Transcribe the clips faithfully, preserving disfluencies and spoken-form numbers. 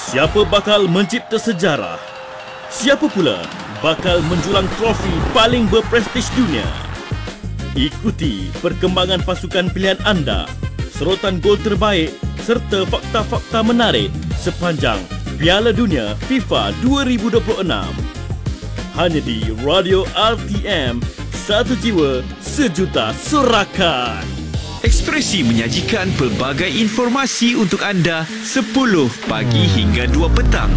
Siapa bakal mencipta sejarah? Siapa pula bakal menjulang trofi paling berprestij dunia? Ikuti perkembangan pasukan pilihan anda, serotan gol terbaik serta fakta-fakta menarik sepanjang Piala Dunia FIFA dua ribu dua puluh enam. Hanya di Radio R T M, satu jiwa, sejuta sorakan. Ekspresi menyajikan pelbagai informasi untuk anda sepuluh pagi hingga dua petang.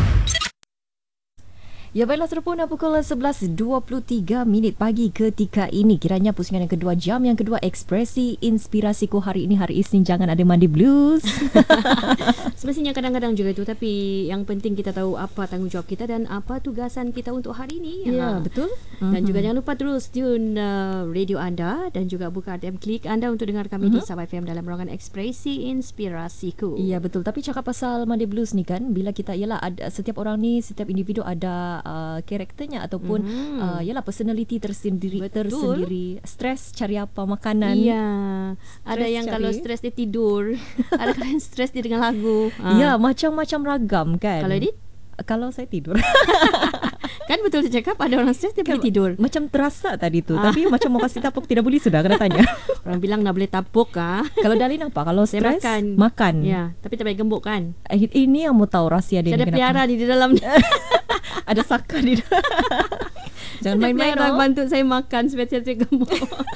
Ya baiklah, terpuna pukul sebelas dua puluh tiga minit pagi ketika ini. Kiranya pusingan yang kedua, jam yang kedua Ekspresi Inspirasiku hari ini, hari Isnin. Jangan ada mandi blues. Semestinya kadang-kadang juga itu, tapi yang penting kita tahu apa tanggungjawab kita dan apa tugasan kita untuk hari ini. Ya, ha. Betul. Dan mm-hmm. juga jangan lupa terus tune uh, radio anda dan juga buka R T M Klik anda untuk dengar kami mm-hmm. di Sabah F M dalam ruangan Ekspresi Inspirasiku. Ya betul. Tapi cakap pasal mandi blues ni kan, bila kita, ialah ada, setiap orang ni, setiap individu ada Uh, karakternya ataupun mm-hmm. uh, yalah personality tersendiri. Betul. tersendiri. Stres cari apa makanan. Iya. Ada yang cari, kalau stres dia tidur. Ada yang stres dia dengar lagu. Ya, uh. macam-macam ragam kan. Kalau Edith? Kalau saya tidur. Kan betul saya cakap, ada orang stres dia kan, boleh tidur. Macam terasa tadi tu. Ah. Tapi macam mau kasih tapuk tidak boleh sudah, kena tanya. Orang bilang nak boleh tapuk ah. Kalau Dalin apa? Kalau stres makan. makan. Ya, tapi tak baik gembok kan. Ini yang mau tahu rahsia dia. Saya ada pelihara di dalam. Ada saka di dalam. Jangan main-main orang bantu saya makan supaya saya gemuk.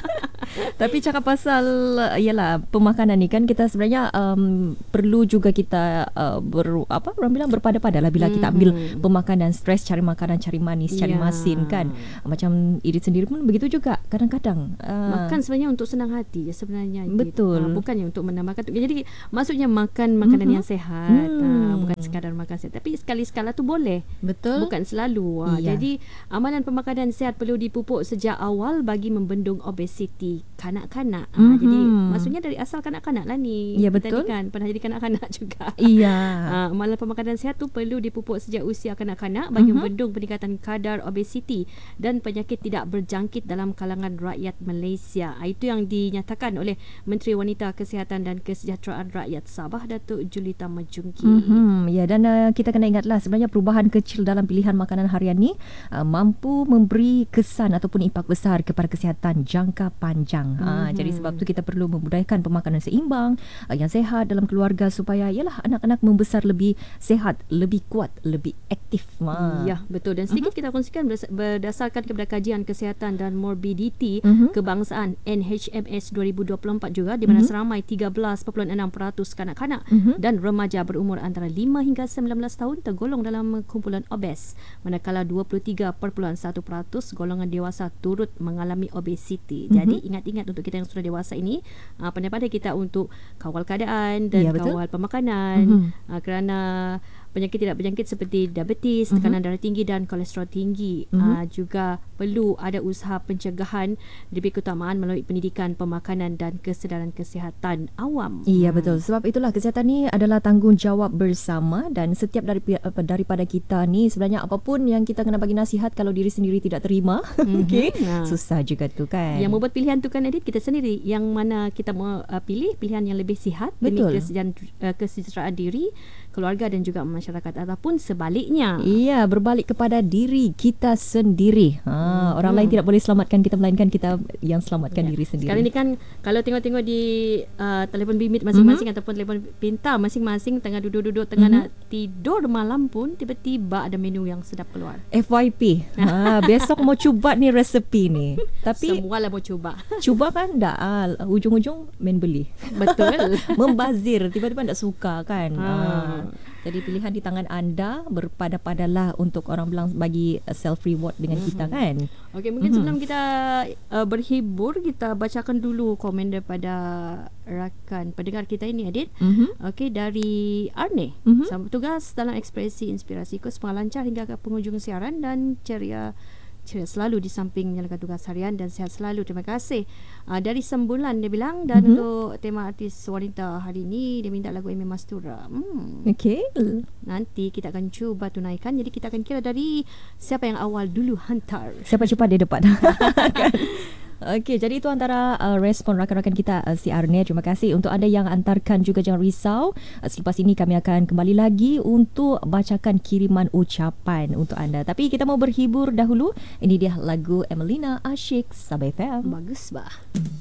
Tapi cakap pasal yalah pemakanan ni kan, kita sebenarnya um, perlu juga kita uh, ber, apa orang bilang berpada-pada lah bila hmm. kita ambil pemakanan. Stres cari makanan, cari manis, cari yeah. masin kan. Macam Edith sendiri pun begitu juga. Kadang-kadang uh, makan sebenarnya untuk senang hati je sebenarnya. Betul. Uh, bukannya untuk menambahkan. Jadi maksudnya makan makanan mm-hmm. yang sehat. Mm. Uh, bukan sekadar makan sehat, tapi sekali-sekala tu boleh. Betul. Bukan selalu. Uh, yeah. Jadi amalan pemakanan sihat perlu dipupuk sejak awal bagi membendung obesiti kanak-kanak. Mm-hmm. Uh, jadi maksudnya dari asal kanak-kanak lah ni. Ya, kita betul. ni kan pernah jadi kanak-kanak juga. Iya. Uh, amalan pemakanan sihat tu perlu dipupuk sejak usia kanak-kanak bagi mm-hmm. membendung peningkatan kadar obesiti dan penyakit tidak berjangkit dalam kalangan rakyat Malaysia. Uh, itu yang dinyatakan oleh Menteri Wanita Kesihatan dan Kesejahteraan Rakyat Sabah, Datuk Julita Majungki. Mm-hmm. Ya, dan uh, kita kena ingatlah sebenarnya perubahan kecil dalam pilihan makanan harian ni uh, mampu memberi kesan ataupun impak besar kepada kesihatan jangka panjang. Mm-hmm. Uh, jadi sebab tu kita perlu membudayakan pemakanan seimbang, uh, yang sehat dalam keluarga supaya yalah anak-anak membesar lebih sehat, lebih kuat, lebih aktif. Uh. Ya, betul. Dan sedikit mm-hmm. kita kongsikan berdasarkan kepada kajian kesihatan dan morbiditi mm-hmm. kebangsaan N H M S dua ribu dua puluh empat juga, di mana mm-hmm. seramai tiga belas perpuluhan enam peratus kanak-kanak mm-hmm. dan remaja berumur antara lima hingga sembilan belas tahun tergolong dalam kumpulan obes, manakala dua puluh tiga perpuluhan satu peratus golongan dewasa turut mengalami obesiti. Mm-hmm. Jadi ingat-ingat untuk kita yang sudah dewasa ini, uh, pandai-pandai kita untuk kawal keadaan dan ya, kawal pemakanan, mm-hmm. uh, kerana penyakit tidak berjangkit seperti diabetes, mm-hmm. tekanan darah tinggi dan kolesterol tinggi. Mm-hmm. Uh, juga perlu ada usaha pencegahan, diberi keutamaan melalui pendidikan pemakanan dan kesedaran kesihatan awam. Iya, hmm. betul. Sebab itulah kesihatan ni adalah tanggungjawab bersama, dan setiap dari, daripada kita ni sebenarnya apapun yang kita kena bagi nasihat, kalau diri sendiri tidak terima, mm-hmm. okay, nah. susah juga tu kan. Yang membuat pilihan tu kan Edith, kita sendiri. Yang mana kita mau uh, pilih pilihan yang lebih sihat demi kesejahteraan, uh, kesejahteraan diri, keluarga dan juga masyarakat, ataupun sebaliknya. Iya, berbalik kepada diri kita sendiri. Ha, hmm. Orang lain tidak boleh selamatkan kita, melainkan kita yang selamatkan ya. diri sendiri. Sekarang ni kan kalau tengok-tengok di uh, telefon bimbit masing-masing mm-hmm. ataupun telefon pintar masing-masing, tengah duduk-duduk tengah mm-hmm. nak tidur malam pun tiba-tiba ada menu yang sedap keluar. F Y P. Ha, besok mau cuba ni resepi ni. Tapi semualah mau cuba. Cuba kan dah ah, ujung-ujung main beli. Betul. Membazir, tiba-tiba tak suka kan. Ha. Ha. Jadi pilihan di tangan anda, berpada-padalah untuk orang bilang bagi self reward dengan mm-hmm. kita kan. Okey, mungkin mm-hmm. sebelum kita uh, berhibur, kita bacakan dulu komen daripada rakan pendengar kita ini, Adit. Mm-hmm. Okey, dari Arne. Mm-hmm. Sambut tugas dalam Ekspresi Inspirasiku, semoga lancar hingga ke penghujung siaran dan ceria ceria selalu di samping menjalankan tugas harian, dan sehat selalu. Terima kasih. Uh, dari Sembulan dia bilang, dan mm-hmm. untuk tema artis wanita hari ini dia minta lagu Amy Mastura. Hmm. Okey. Nanti kita akan cuba tunaikan. Jadi kita akan kira dari siapa yang awal dulu hantar. Siapa cepat dia dapat. Okey, jadi itu antara uh, respon rakan-rakan kita uh, si Arnia. Terima kasih untuk anda yang hantarkan juga, jangan risau. Uh, selepas ini kami akan kembali lagi untuk bacakan kiriman ucapan untuk anda. Tapi kita mau berhibur dahulu. Ini dia lagu Emelina Asyik, Sabah F M. Bagus bah.